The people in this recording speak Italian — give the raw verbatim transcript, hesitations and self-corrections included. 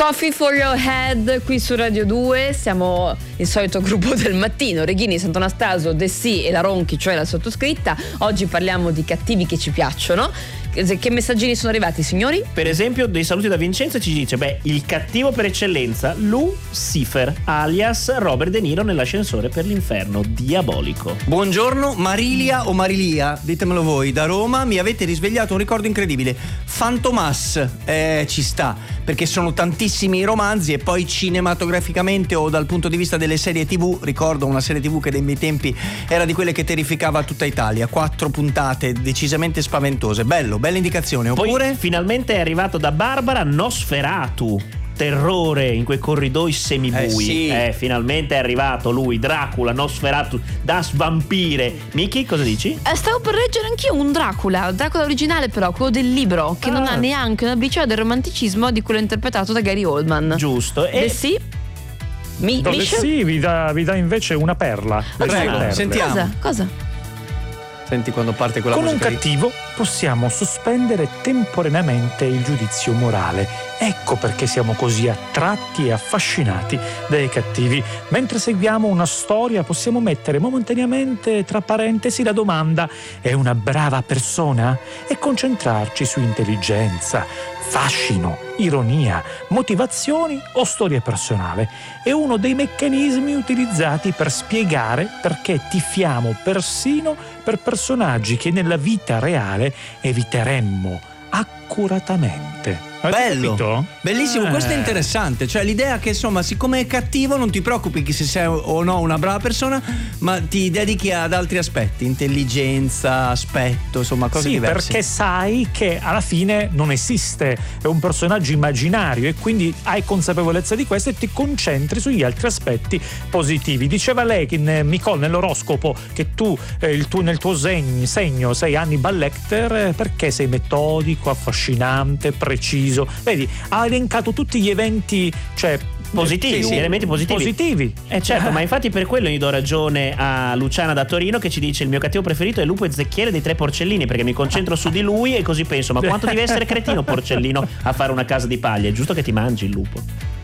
Coffee for your head qui su Radio due, siamo il solito gruppo del mattino, Reghini, Sant'Anastasio, De Sì e la Ronchi, cioè la sottoscritta. Oggi parliamo di cattivi che ci piacciono. Che messaggini sono arrivati, signori? Per esempio, dei saluti da Vincenzo, ci dice: beh, il cattivo per eccellenza, Lucifer, alias Robert De Niro nell'ascensore per l'inferno, diabolico. Buongiorno, Marilia o Marilia, ditemelo voi, da Roma. Mi avete risvegliato un ricordo incredibile. Fantomas, eh, ci sta, perché sono tantissimi romanzi e poi cinematograficamente o dal punto di vista delle serie tv, ricordo una serie tv che dei miei tempi era di quelle che terrificava tutta Italia, quattro puntate decisamente spaventose. Bello, bella indicazione. Oppure poi finalmente è arrivato da Barbara Nosferatu, terrore in quei corridoi semibui. Eh, sì. eh finalmente è arrivato lui, Dracula, Nosferatu da svampire. Miki, cosa dici? Eh, stavo per leggere anch'io un Dracula, Dracula originale però, quello del libro, che ah. non ha neanche una briciola del romanticismo di quello interpretato da Gary Oldman. Giusto. E De Sì? Mi, Dove sì, vi dà, vi dà invece una perla. Prego, sentiamo. Cosa? Cosa? Senti quando parte quella Con musica. Con un cattivo possiamo sospendere temporaneamente il giudizio morale. Ecco perché siamo così attratti e affascinati dai cattivi. Mentre seguiamo una storia possiamo mettere momentaneamente tra parentesi la domanda: è una brava persona? E concentrarci su intelligenza, fascino, ironia, motivazioni o storia personale. È uno dei meccanismi utilizzati per spiegare perché tifiamo persino per personaggi che nella vita reale eviteremmo accuratamente. Avete Bello, capito? bellissimo, eh. questo è interessante, cioè l'idea che insomma siccome è cattivo non ti preoccupi che se sei o no una brava persona, ma ti dedichi ad altri aspetti, intelligenza, aspetto, insomma cose sì, diverse. Perché sai che alla fine non esiste, è un personaggio immaginario e quindi hai consapevolezza di questo e ti concentri sugli altri aspetti positivi. Diceva lei che in Micol, nell'oroscopo, che tu eh, il tuo, nel tuo segno, segno sei Hannibal Lecter eh, perché sei metodico, affascinante, preciso. Vedi, ha elencato tutti gli eventi, cioè positivi, sì, elementi positivi. Positivi. Eh certo, Ah. ma infatti per quello gli do ragione a Luciana da Torino che ci dice: il mio cattivo preferito è Lupo Ezechiele dei Tre Porcellini, perché mi concentro su di lui e così penso: ma quanto deve essere cretino Porcellino a fare una casa di paglia? È giusto che ti mangi il lupo.